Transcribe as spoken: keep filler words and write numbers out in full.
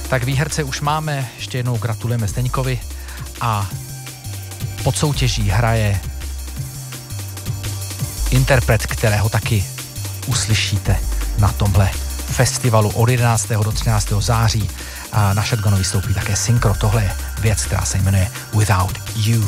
Tak výherce už máme, ještě jednou gratulujeme Zdeňkovi a pod soutěží hraje interpret, kterého taky uslyšíte na tomhle festivalu od jedenáctého do třináctého září a na Shotgunu vystoupí také Synchro. Tohle je věc, která se jmenuje Without You.